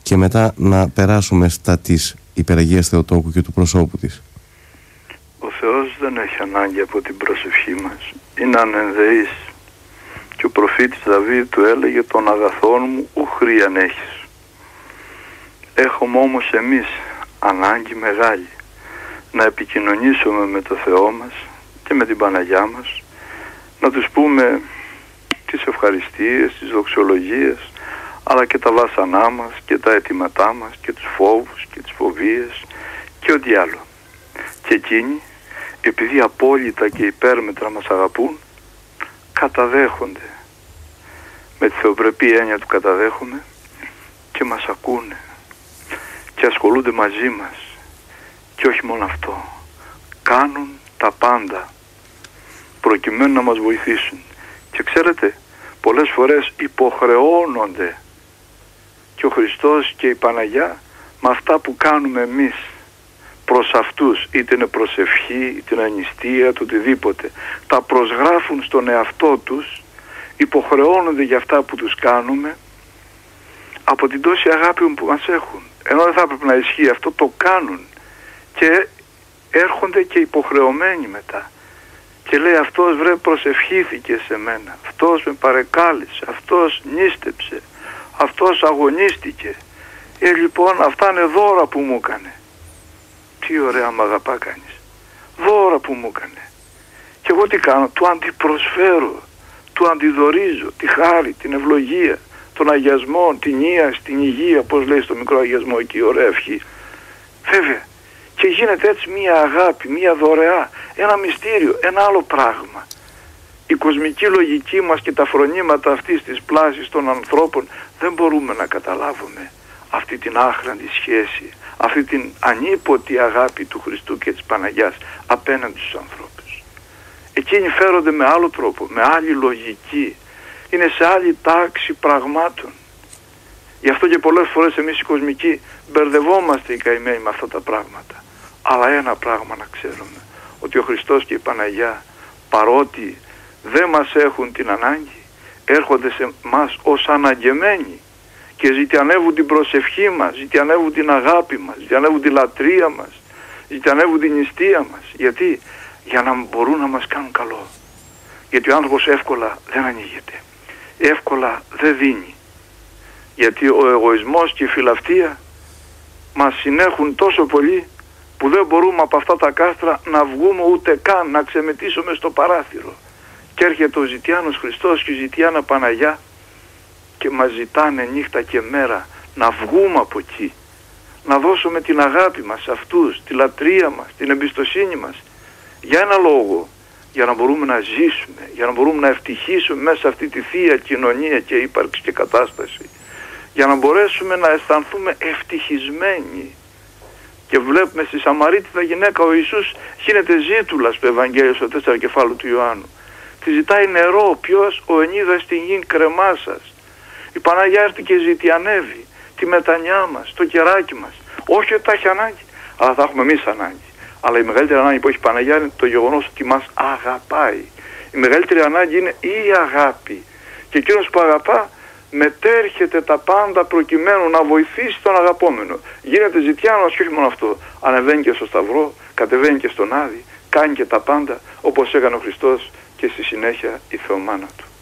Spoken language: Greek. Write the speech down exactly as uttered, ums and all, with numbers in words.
και μετά να περάσουμε στα της Υπεραγίας Θεοτόκου και του προσώπου της. Ο Θεός δεν έχει ανάγκη από την προσευχή μας. Είναι ανενδεής. Και ο προφήτης Δαβίδ του έλεγε: τον αγαθόν μου ου χρίαν έχεις. Έχουμε όμως εμείς ανάγκη μεγάλη να επικοινωνήσουμε με το Θεό μας και με την Παναγιά μας, να τους πούμε τις ευχαριστίες, τις δοξολογίες, αλλά και τα βάσανά μας και τα αιτήματά μας και τους φόβους και τις φοβίες και ό,τι άλλο. Και εκείνοι, επειδή απόλυτα και υπέρμετρα μας αγαπούν, καταδέχονται. Με τη θεοπρεπή έννοια του καταδέχομαι και μας ακούνε και ασχολούνται μαζί μας. Και όχι μόνο αυτό, κάνουν τα πάντα προκειμένου να μας βοηθήσουν. Και ξέρετε, πολλές φορές υποχρεώνονται και ο Χριστός και η Παναγιά με αυτά που κάνουμε εμείς προς αυτούς, είτε είναι προσευχή, είτε είναι ανιστία, το οτιδήποτε. Τα προσγράφουν στον εαυτό τους, υποχρεώνονται για αυτά που τους κάνουμε από την τόση αγάπη που μας έχουν. Ενώ δεν θα έπρεπε να ισχύει αυτό, το κάνουν και έρχονται και υποχρεωμένοι μετά. Και λέει: αυτός βρε προσευχήθηκε σε μένα, αυτός με παρεκάλεσε, αυτός νίστεψε, αυτός αγωνίστηκε. Ε, λοιπόν, αυτά είναι δώρα που μου έκανε. Τι ωραία μ' αγαπά κανείς. Δώρα που μου έκανε. Και εγώ τι κάνω? Του αντιπροσφέρω, του αντιδορίζω τη χάρη, την ευλογία, τον αγιασμό, την ίαση, την υγεία, πώς λέει στο μικρό αγιασμό εκεί, ωραία ευχή. Βέβαια. Και γίνεται έτσι μία αγάπη, μία δωρεά, ένα μυστήριο, ένα άλλο πράγμα. Η κοσμική λογική μας και τα φρονήματα αυτής της πλάσης των ανθρώπων δεν μπορούμε να καταλάβουμε αυτή την άχραντη σχέση, αυτή την ανίποτη αγάπη του Χριστού και της Παναγιάς απέναντι στους ανθρώπους. Εκείνοι φέρονται με άλλο τρόπο, με άλλη λογική, είναι σε άλλη τάξη πραγμάτων. Γι' αυτό και πολλές φορές εμείς οι κοσμικοί μπερδευόμαστε οι καημένοι με αυτά τα πράγματα. Αλλά ένα πράγμα να ξέρουμε, ότι ο Χριστός και η Παναγιά, παρότι δεν μας έχουν την ανάγκη, έρχονται σε μας ως αναγκεμένοι και ζητιανεύουν την προσευχή μας, ζητιανεύουν την αγάπη μας, ζητιανεύουν τη λατρεία μας, ζητιανεύουν την νηστεία μας. Γιατί? Για να μπορούν να μας κάνουν καλό. Γιατί ο άνθρωπος εύκολα δεν ανοίγεται, εύκολα δεν δίνει. Γιατί ο εγωισμός και η φιλαυτία μας συνέχουν τόσο πολύ που δεν μπορούμε από αυτά τα κάστρα να βγούμε ούτε καν, να ξεμετήσουμε στο παράθυρο. Και έρχεται ο ζητιάνος Χριστός και η ζητιάνα Παναγιά και μας ζητάνε νύχτα και μέρα να βγούμε από εκεί, να δώσουμε την αγάπη μας σε αυτούς, τη λατρεία μας, την εμπιστοσύνη μας, για ένα λόγο, για να μπορούμε να ζήσουμε, για να μπορούμε να ευτυχήσουμε μέσα σε αυτή τη θεία κοινωνία και ύπαρξη και κατάσταση, για να μπορέσουμε να αισθανθούμε ευτυχισμένοι. Και βλέπουμε στη Σαμαρίτιδα γυναίκα ο Ιησούς γίνεται ζήτουλας στο Ευαγγέλιο στο τέσσερα κεφάλαιο του Ιωάννου. Τη ζητάει νερό. Ποιος? Ο ενίδας στην γη κρεμάσας. Η Παναγιά έρθει και ζητιανεύει τη μετανιά μας, το κεράκι μας. Όχι ότι τα έχει ανάγκη, αλλά θα έχουμε εμείς ανάγκη. Αλλά η μεγαλύτερη ανάγκη που έχει η Παναγιά είναι το γεγονός ότι μας αγαπάει. Η μεγαλύτερη ανάγκη είναι η αγάπη. Και εκείνος που αγαπά μετέρχεται τα πάντα προκειμένου να βοηθήσει τον αγαπόμενο. Γίνεται ζητιάνος και όχι μόνο αυτό. Ανεβαίνει και στο Σταυρό, κατεβαίνει και στον Άδη, κάνει και τα πάντα όπως έκανε ο Χριστός και στη συνέχεια η Θεομάνα του.